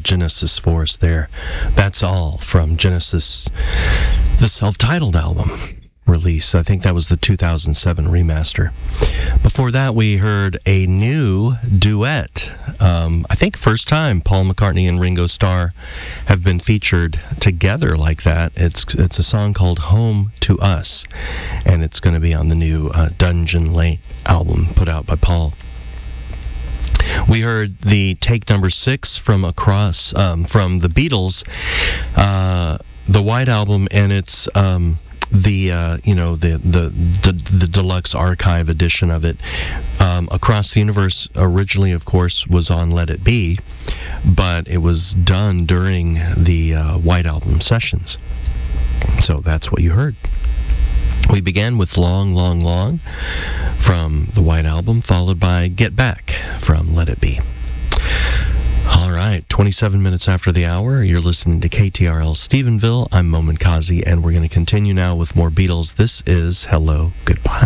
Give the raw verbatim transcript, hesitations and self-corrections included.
Genesis for us there. That's All from Genesis, the self-titled album release. I think that was the two thousand seven remaster. Before that, we heard a new duet. Um, I think first time Paul McCartney and Ringo Starr have been featured together like that. It's it's a song called Home to Us, and it's going to be on the new uh, Dungeon Lane album put out by Paul. We heard the take number six from across um, from the Beatles, uh, the White Album, and it's um, the uh, you know the, the the the deluxe archive edition of it. Um, Across the Universe originally, of course, was on Let It Be, but it was done during the uh, White Album sessions. So that's what you heard. We began with Long, Long, Long from the White Album, followed by Get Back from Let It Be. All right, twenty-seven minutes after the hour, you're listening to K T R L Stephenville. I'm Momin Kazi, and we're going to continue now with more Beatles. This is Hello, Goodbye.